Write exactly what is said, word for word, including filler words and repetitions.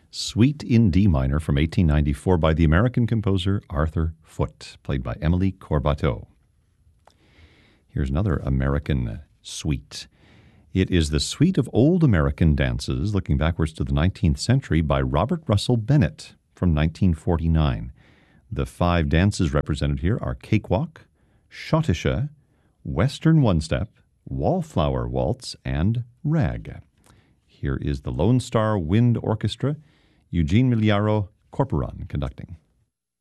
Suite in D minor from eighteen ninety-four by the American composer Arthur Foote, played by Emily Corbateau. Here's another American suite. It is the Suite of Old American Dances, looking backwards to the nineteenth century, by Robert Russell Bennett from nineteen forty-nine. The five dances represented here are Cakewalk, Schottische, Western One-Step, Wallflower Waltz, and Rag. Here is the Lone Star Wind Orchestra, Eugene Miliaro Corporon conducting.